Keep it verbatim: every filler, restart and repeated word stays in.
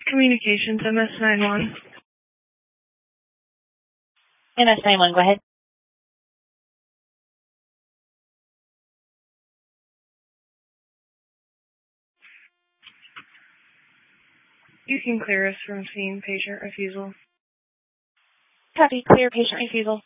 Communications, M S nine one. M S nine one, go ahead. You can clear us from scene patient refusal. Copy, clear patient refusal.